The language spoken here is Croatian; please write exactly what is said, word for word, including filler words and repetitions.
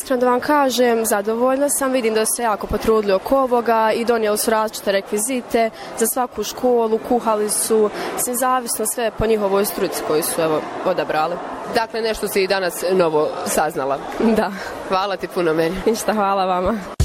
iskreno da vam kažem, zadovoljna sam, vidim da se jako potrudili oko ovoga i donijeli su različite rekvizite za svaku školu, kuhali su, sve zavisno sve po njihovoj struci koju su evo odabrali. Dakle, nešto si i danas novo saznala. Da. Hvala ti puno meni. Ništa, hvala vama.